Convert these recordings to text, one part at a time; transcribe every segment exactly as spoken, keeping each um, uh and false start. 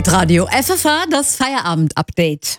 Hitradio F F H, das Feierabend-Update.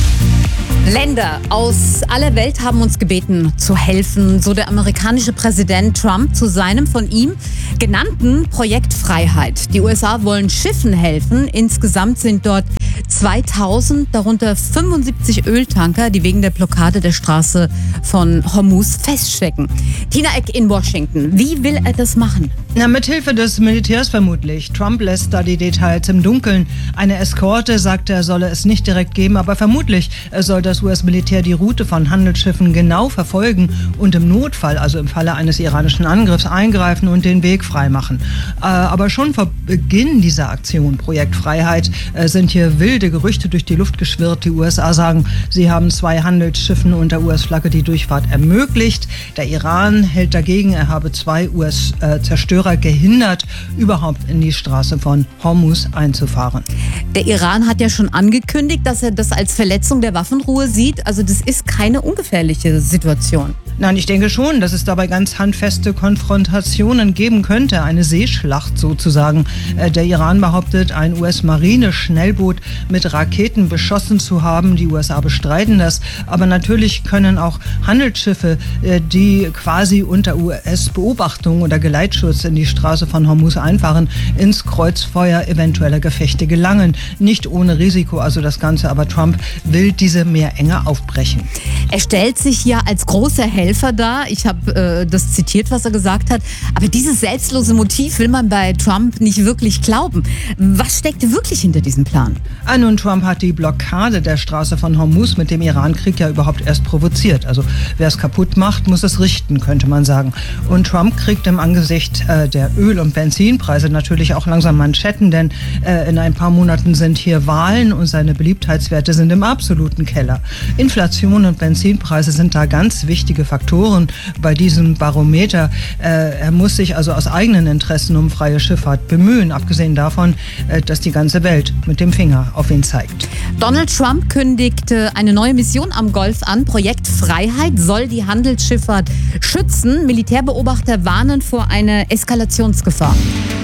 Länder aus aller Welt haben uns gebeten, zu helfen, so der amerikanische Präsident Trump zu seinem von ihm genannten Projekt Freiheit. Die U S A wollen Schiffen helfen. Insgesamt sind dort zweitausend, darunter fünfundsiebzig Öltanker, die wegen der Blockade der Straße von Hormuz feststecken. Tina Eck in Washington. Wie will er das machen? Na, mit Hilfe des Militärs vermutlich. Trump lässt da die Details im Dunkeln. Eine Eskorte, sagt er, solle es nicht direkt geben, aber vermutlich soll das U S-Militär die Route von Handelsschiffen genau verfolgen und im Notfall, also im Falle eines iranischen Angriffs, eingreifen und den Weg freimachen. Äh, aber schon vor Beginn dieser Aktion, Projekt Freiheit, äh, sind hier wilde Gerüchte durch die Luft geschwirrt. Die U S A sagen, sie haben zwei Handelsschiffen unter U S-Flagge die Durchfahrt ermöglicht. Der Iran hält dagegen, er habe zwei U S-Zerstörer gehindert, überhaupt in die Straße von Hormuz einzufahren. Der Iran hat ja schon angekündigt, dass er das als Verletzung der Waffenruhe sieht. Also das ist keine ungefährliche Situation. Nein, ich denke schon, dass es dabei ganz handfeste Konfrontationen geben könnte, eine Seeschlacht sozusagen. Der Iran behauptet, ein U S-Marine-Schnellboot mit Raketen beschossen zu haben. Die U S A bestreiten das. Aber natürlich können auch Handelsschiffe, die quasi unter U S-Beobachtung oder Geleitschutz in die Straße von Hormuz einfahren, ins Kreuzfeuer eventueller Gefechte gelangen. Nicht ohne Risiko, also das Ganze. Aber Trump will diese Meerenge aufbrechen. Er stellt sich ja als großer Helfer dar. Ich habe äh, das zitiert, was er gesagt hat. Aber dieses selbstlose Motiv will man bei Trump nicht wirklich glauben. Was steckt wirklich hinter diesem Plan? Ah, nun, Trump hat die Blockade der Straße von Hormuz mit dem Irankrieg ja überhaupt erst provoziert. Also wer es kaputt macht, muss es richten, könnte man sagen. Und Trump kriegt im Angesicht äh, der Öl- und Benzinpreise natürlich auch langsam Manschetten, denn äh, in ein paar Monaten sind hier Wahlen und seine Beliebtheitswerte sind im absoluten Keller. Inflation und Benzinpreise sind da ganz wichtige Faktoren bei diesem Barometer. Äh, er muss sich also aus eigenen Interessen um freie Schifffahrt bemühen, abgesehen davon, äh, dass die ganze Welt mit dem Finger auf ihn zeigt. Donald Trump kündigte eine neue Mission am Golf an. Projekt Freiheit soll die Handelsschifffahrt schützen. Militärbeobachter warnen vor einer Eskalationsgefahr.